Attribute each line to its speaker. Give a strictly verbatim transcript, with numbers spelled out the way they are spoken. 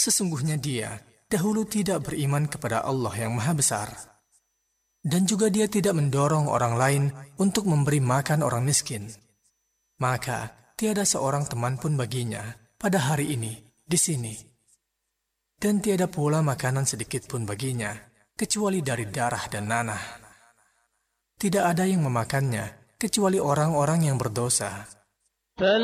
Speaker 1: Sesungguhnya dia dahulu tidak beriman kepada Allah yang Maha Besar. Dan juga dia tidak mendorong orang lain untuk memberi makan orang miskin. Maka tiada seorang teman pun baginya pada hari ini di sini. Dan tiada pula makanan sedikit pun baginya, kecuali dari darah dan nanah. Tidak ada yang memakannya, kecuali orang-orang yang berdosa.